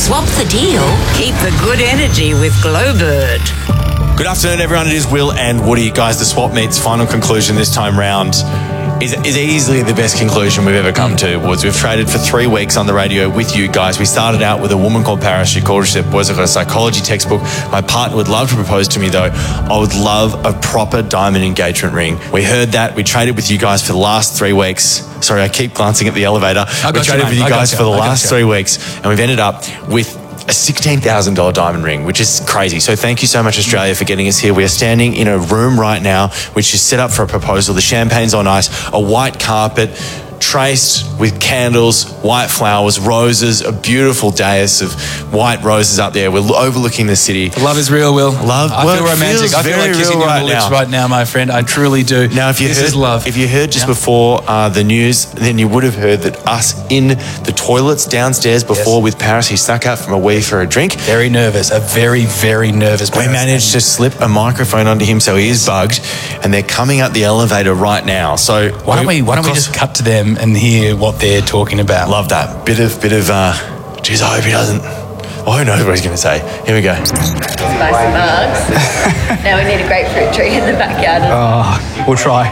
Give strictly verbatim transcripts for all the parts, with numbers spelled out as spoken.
Swap the deal. Keep the good energy with Glowbird. Good afternoon, everyone. It is Will and Woody. Guys, the Swap Meets final conclusion this time round is, is easily the best conclusion we've ever come to. Woods. We've traded for three weeks on the radio with you guys. We started out with a woman called Paris. She called, she said, boys, I've got a psychology textbook. My partner would love to propose to me, though. I would love a proper diamond engagement ring. We heard that. We traded with you guys for the last three weeks. Sorry, I keep glancing at the elevator. I We got traded you, with you I guys got for the you, I got last you. three weeks, and we've ended up with a sixteen thousand dollars diamond ring, which is crazy. So thank you so much, Australia, for getting us here. We are standing in a room right now, which is set up for a proposal. The champagne's on ice, a white carpet, traced with candles, white flowers, roses, a beautiful dais of white roses up there. We're overlooking the city. The love is real, Will. Love, I well, feel it romantic. feels I feel very like kissing real you on right the lips now. right now, my friend. I truly do. Now, if you this heard, is love. if you heard just Yeah. before uh, the news, then you would have heard that us in the toilets downstairs before Yes. with Paris, he stuck out from a wee for a drink. Very nervous. A very, very nervous We person. managed to slip a microphone onto him, so he is bugged, and they're coming up the elevator right now. So Why don't we? Why don't we of just course, cut to them and hear what they're talking about? love that bit of bit of? Uh, geez, I hope he doesn't. Oh, who knows what he's going to say? Here we go. Spicy mugs. Now we need a grapefruit tree in the backyard. Oh, we'll try.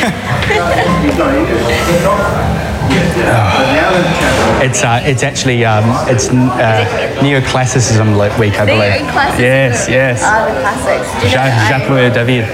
It's uh, it's actually um, it's uh, neoclassicism week, I believe. Neoclassicism. Yes, yes. Ah, the classics. Do you know Jacques, Jacques Louis David.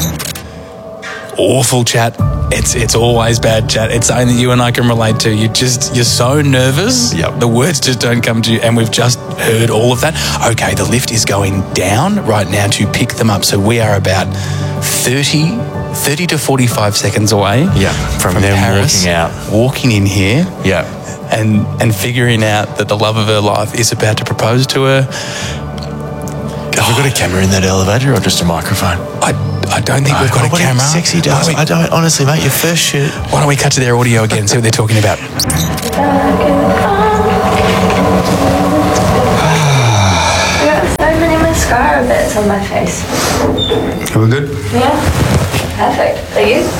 Awful chat. It's it's always bad chat. It's something that you and I can relate to. You just you're so nervous. Yep. The words just don't come to you, and we've just heard all of that. Okay, the lift is going down right now to pick them up. So we are about thirty, thirty to forty-five seconds away. Yeah, from them Paris, walking out. walking in here. Yeah. And and figuring out that the love of her life is about to propose to her. Have we got a camera in that elevator or just a microphone? I, I don't think we've got a what camera. Sexy Why does. don't, we, I don't honestly, mate. Your first shoot. why don't we cut to their audio again, see what they're talking about? I got so many mascara bits on my face. Are we good? Yeah. Perfect. Are you?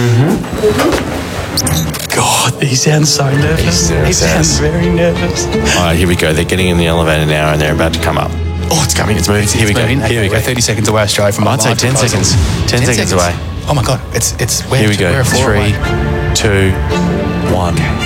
God, he sounds so nervous. He He sounds- sounds very nervous. All right, here we go. They're getting in the elevator now, and they're about to come up. Oh, it's coming. It's moving. Here we It's go. moving. Here Okay, we go. We're thirty seconds away, Australia, from a I'd say live ten proposal. seconds. ten seconds away. Oh my God, it's it's we're, Here we go. We're a floor Three, away. two, one.